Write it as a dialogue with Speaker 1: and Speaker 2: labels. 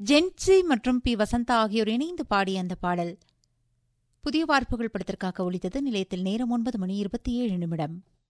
Speaker 1: Gen Z மற்றும் B Vasantha ஆகியோர் இணைந்து பாடிய அந்த பாடல் புதிய வார்ப்புகள் படத்திற்காக ஒலித்தது. நிலையத்தில் நேரம் 9:27.